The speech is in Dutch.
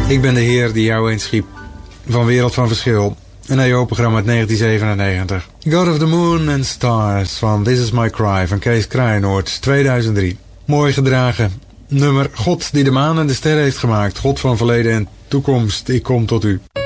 Ik ben de heer die jou eens schiep. Van Wereld van Verschil. Een EO-programma uit 1997. God of the Moon and Stars van This Is My Cry van Kees Kraaienoord 2003. Mooi gedragen. Nummer God die de maan en de sterren heeft gemaakt. God van verleden en toekomst, ik kom tot u.